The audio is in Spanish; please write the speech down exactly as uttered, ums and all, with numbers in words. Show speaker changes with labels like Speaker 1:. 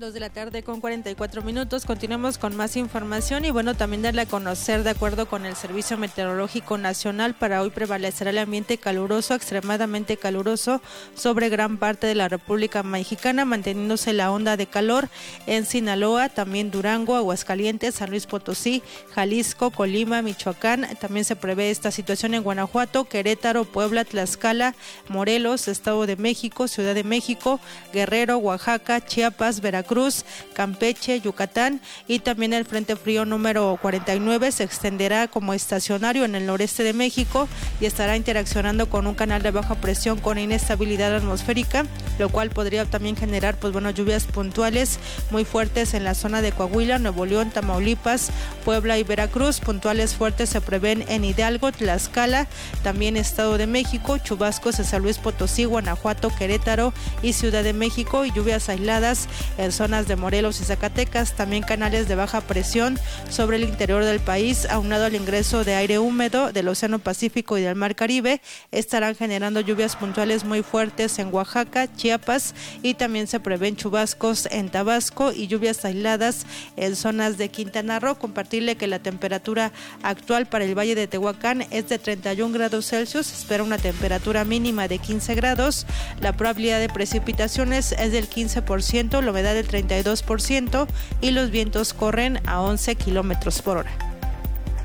Speaker 1: Dos de la tarde con cuarenta y cuatro minutos, continuamos con más información y bueno, también darle a conocer, de acuerdo con el Servicio Meteorológico Nacional, para hoy prevalecerá el ambiente caluroso, extremadamente caluroso sobre gran parte de la República Mexicana, manteniéndose la onda de calor en Sinaloa, también Durango, Aguascalientes, San Luis Potosí, Jalisco, Colima, Michoacán. También se prevé esta situación en Guanajuato, Querétaro, Puebla, Tlaxcala, Morelos, Estado de México, Ciudad de México, Guerrero, Oaxaca, Chiapas, Veracruz, Cruz, Campeche, Yucatán, y también el Frente Frío número cuarenta y nueve se extenderá como estacionario en el noreste de México y estará interaccionando con un canal de baja presión con inestabilidad atmosférica, lo cual podría también generar pues bueno lluvias puntuales muy fuertes en la zona de Coahuila, Nuevo León, Tamaulipas, Puebla y Veracruz. Puntuales fuertes se prevén en Hidalgo, Tlaxcala, también Estado de México, chubascos en San Luis Potosí, Guanajuato, Querétaro y Ciudad de México, y lluvias aisladas en zonas de Morelos y Zacatecas. También canales de baja presión sobre el interior del país, aunado al ingreso de aire húmedo del Océano Pacífico y del Mar Caribe, estarán generando lluvias puntuales muy fuertes en Oaxaca, Chiapas, y también se prevén chubascos en Tabasco y lluvias aisladas en zonas de Quintana Roo. Compartirle que la temperatura actual para el Valle de Tehuacán es de treinta y un grados Celsius, se espera una temperatura mínima de quince grados, la probabilidad de precipitaciones es del quince por ciento, la humedad del treinta y dos por ciento y los vientos corren a once kilómetros por hora.